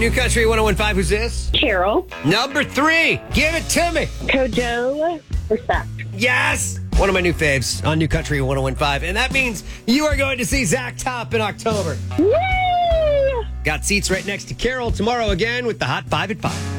New Country 1015. Who's this? Carol. Number 3. Give it to me. Kojo. Respect. Yes. One of my new faves on New Country 1015. And that means you are going to see Zach Top in October. Woo! Got seats right next to Carol tomorrow again with the Hot 5 at 5.